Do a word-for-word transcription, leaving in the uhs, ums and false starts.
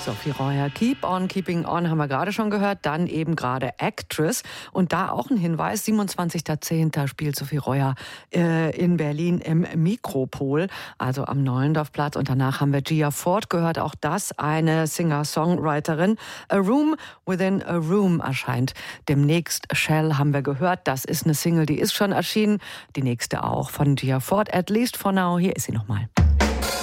Sophie Royer. Keep on Keeping On haben wir gerade schon gehört, dann eben gerade Actress. Und da auch ein Hinweis, siebenundzwanzigster zehnter spielt Sophie Royer äh, in Berlin im Mikropol, also am Neuendorfplatz. Und danach haben wir Gia Ford gehört, auch das eine Singer-Songwriterin. A Room Within a Room erscheint demnächst. Shell haben wir gehört, das ist eine Single, die ist schon erschienen. Die nächste auch von Gia Ford, At Least For Now. Hier ist sie nochmal.